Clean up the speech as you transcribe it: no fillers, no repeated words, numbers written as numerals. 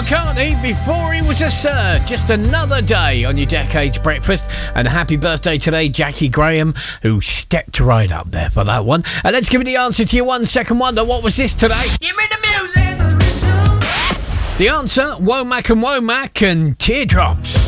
McCartney, Before He Was a Sir. Just another day on your Decades Breakfast. And happy birthday today, Jackie Graham, who stepped right up there for that one. And let's give you the answer to your 1 second wonder. What was this today? Give me the music. The answer, Womack and Teardrops.